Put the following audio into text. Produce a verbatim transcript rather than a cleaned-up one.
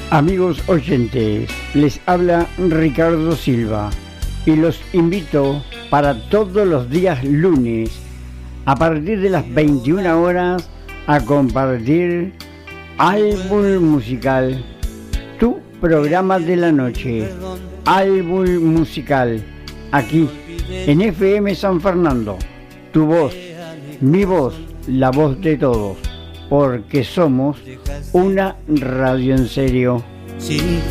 Amigos oyentes, les habla Ricardo Silva y los invito para todos los días lunes a partir de las veintiuna horas a compartir Álbum Musical, tu programa de la noche, Álbum Musical, aquí en F M San Fernando, tu voz, mi voz, la voz de todos, porque somos una radio en serio. Sí.